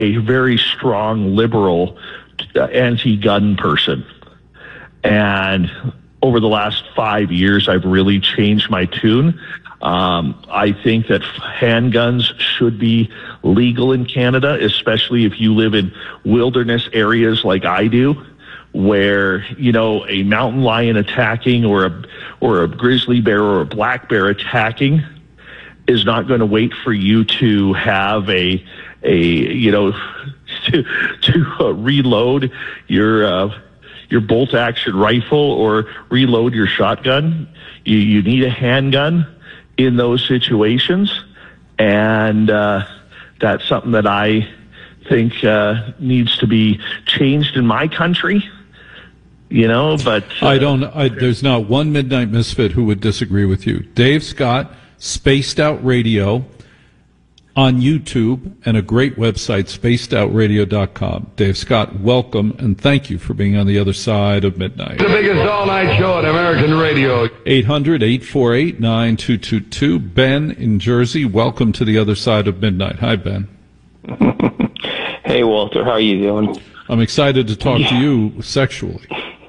a very strong liberal anti-gun person. And over the last 5 years, I've really changed my tune. I think that handguns should be legal in Canada, especially if you live in wilderness areas like I do, where, you know, a mountain lion attacking or a grizzly bear or a black bear attacking is not going to wait for you to have to reload your bolt action rifle or reload your shotgun. You need a handgun in those situations, and that's something that I think needs to be changed in my country. You know, but there's not one Midnight Misfit who would disagree with you. Dave Scott, Spaced Out Radio on YouTube, and a great website, spacedoutradio.com. Dave Scott, welcome, and thank you for being on the other side of midnight. The biggest all-night show on American radio. 800-848-9222. Ben in Jersey, welcome to the other side of midnight. Hi, Ben. Hey, Walter, how are you doing? I'm excited to talk to you sexually.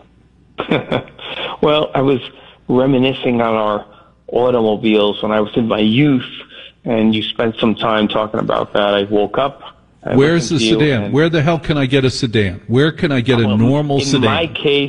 Well, I was reminiscing on our automobiles when I was in my youth, and you spent some time talking about that. I woke up. Where's the sedan? Where the hell can I get a sedan? Where can I get a normal sedan? In my case,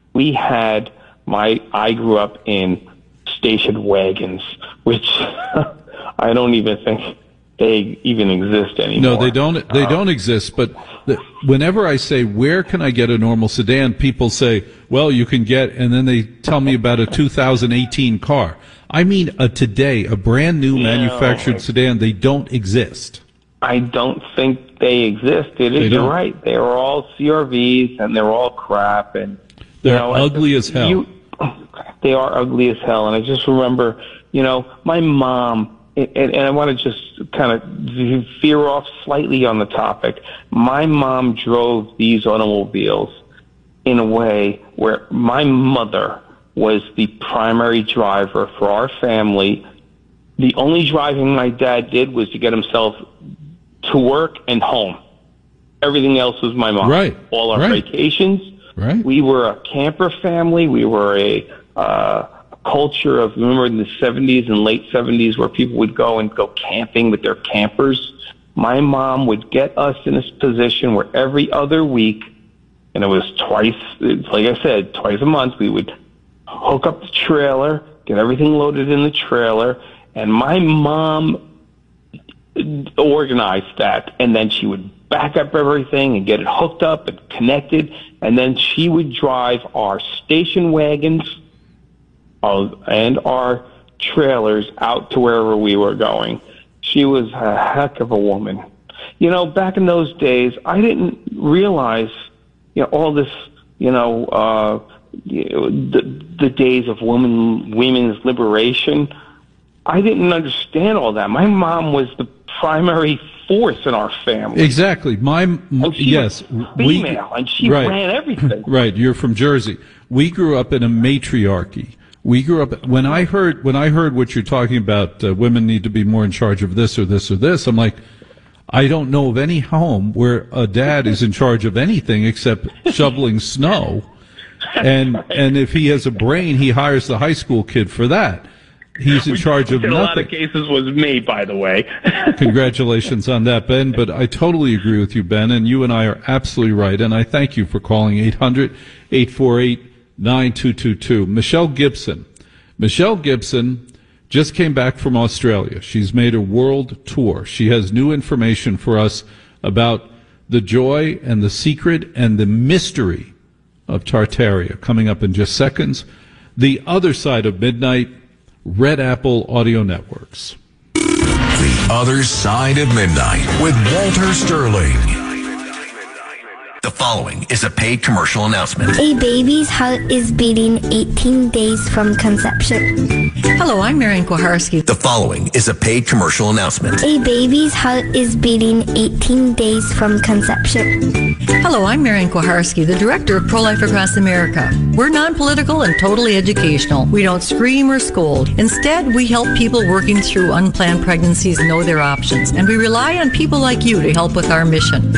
I grew up in station wagons, which I don't even think they even exist anymore. No, they don't. They don't exist. But whenever I say, where can I get a normal sedan, people say, well, you can get, and then they tell me about a 2018 car. I mean, a brand new manufactured sedan. They don't exist. I don't think they exist. You're right. They're all CRVs, and they're all crap. And they're ugly as hell. They are ugly as hell. And I just remember, my mom, and I want to just kind of veer off slightly on the topic. My mom drove these automobiles in a way where my mother was the primary driver for our family. The only driving my dad did was to get himself to work and home. Everything else was my mom. Right. All our vacations. Right. We were a camper family. We were a culture of, remember in the 70s and late 70s where people would go camping with their campers. My mom would get us in this position where every other week, and it was twice, like I said, twice a month, we would hook up the trailer, get everything loaded in the trailer, and my mom organized that, and then she would back up everything and get it hooked up and connected, and then she would drive our station wagons and our trailers out to wherever we were going. She was a heck of a woman. Back in those days, I didn't realize, all this, the days of women's liberation. I didn't understand all that. My mom was the primary force in our family. Exactly. Was female, and she ran everything. Right. You're from Jersey. We grew up in a matriarchy. We grew up when I heard what you're talking about. Women need to be more in charge of this or this or this. I'm like, I don't know of any home where a dad is in charge of anything except shoveling snow. And if he has a brain, he hires the high school kid for that. He's in charge of nothing. In a lot of cases was me, by the way. Congratulations on that, Ben. But I totally agree with you, Ben, and you and I are absolutely right. And I thank you for calling 800-848-9222. Michelle Gibson. Michelle Gibson just came back from Australia. She's made a world tour. She has new information for us about the joy and the secret and the mystery of Tartaria. Coming up in just seconds. The Other Side of Midnight, Red Apple Audio Networks. The Other Side of Midnight with Walter Sterling. The following is a paid commercial announcement. A baby's heart is beating 18 days from conception. Hello, I'm Marian Kuharski. The following is a paid commercial announcement. A baby's heart is beating 18 days from conception. Hello, I'm Marian Kuharski, the director of Pro-Life Across America. We're non-political and totally educational. We don't scream or scold. Instead, we help people working through unplanned pregnancies know their options, and we rely on people like you to help with our mission.